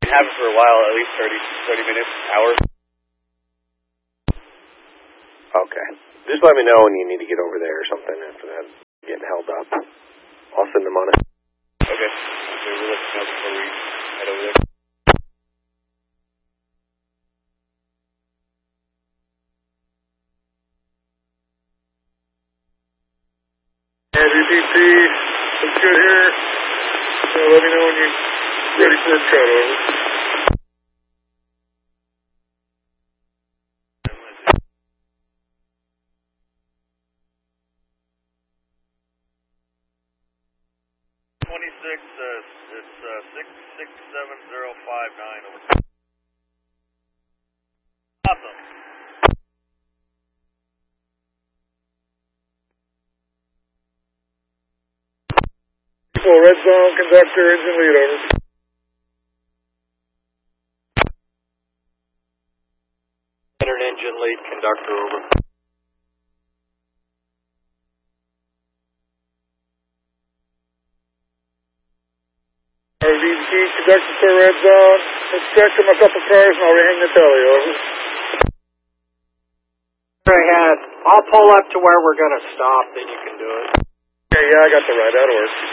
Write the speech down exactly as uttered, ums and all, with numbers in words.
have it for a while, at least thirty, thirty minutes, hour. Okay. Just let me know when you need to get over there or something after that. Getting held up. I'll send them on it. Okay. Okay, we'll let you know before we head over there. R V P C, looks good here. So let me know when you're ready for a cut over. twenty-six, uh, it's uh, six six seven zero five nine over. Awesome. Full red zone, conductor, engine lead over. Entered engine lead, conductor over. R V P, conductor for red zone. Let's stretch them a couple cars and I'll rehang the telly over. Ahead. I'll pull up to where we're going to stop, then you can do it. Okay, yeah, I got the right. That'll work.